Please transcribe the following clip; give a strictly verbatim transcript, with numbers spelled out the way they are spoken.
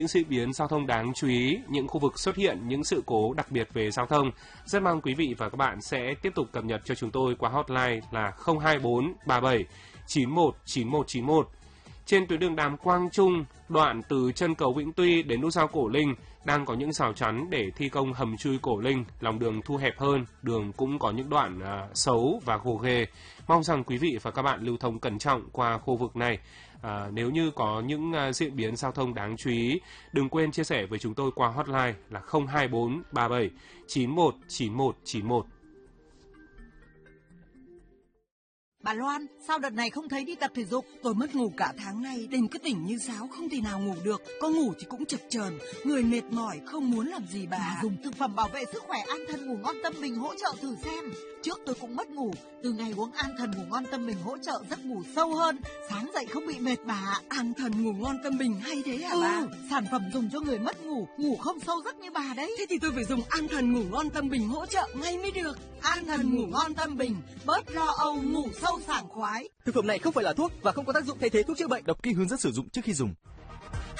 những diễn biến giao thông đáng chú ý, những khu vực xuất hiện những sự cố đặc biệt về giao thông. Rất mong quý vị và các bạn sẽ tiếp tục cập nhật cho chúng tôi qua hotline là không hai bốn ba bảy chín một chín một chín một. Trên tuyến đường Đàm Quang Trung, đoạn từ chân cầu Vĩnh Tuy đến nút giao Cổ Linh đang có những rào chắn để thi công hầm chui Cổ Linh, lòng đường thu hẹp hơn, đường cũng có những đoạn uh, xấu và gồ ghề. Mong rằng quý vị và các bạn lưu thông cẩn trọng qua khu vực này. À, nếu như có những uh, diễn biến giao thông đáng chú ý, đừng quên chia sẻ với chúng tôi qua hotline là không hai bốn ba bảy chín một chín một chín một. Bà Loan, sao đợt này không thấy đi tập thể dục? Tôi mất ngủ cả tháng nay, đêm cứ tỉnh như sáo, không thể nào ngủ được. Có ngủ thì cũng chập chờn, người mệt mỏi, không muốn làm gì bà. Bà dùng thực phẩm bảo vệ sức khỏe An Thần Ngủ Ngon Tâm Bình hỗ trợ thử xem. Trước tôi cũng mất ngủ, từ ngày uống An Thần Ngủ Ngon Tâm Bình hỗ trợ giấc ngủ sâu hơn, sáng dậy không bị mệt bà. An Thần Ngủ Ngon Tâm Bình hay thế hả ừ, bà? Sản phẩm dùng cho người mất ngủ, ngủ không sâu giấc như bà đấy. Thế thì tôi phải dùng An Thần Ngủ Ngon Tâm Bình hỗ trợ ngay mới được. An Thần Ngủ Ngon Tâm Bình, bớt lo âu, ngủ sâu sảng khoái. Thực phẩm này không phải là thuốc và không có tác dụng thay thế thuốc chữa bệnh. Đọc kỹ hướng dẫn sử dụng trước khi dùng.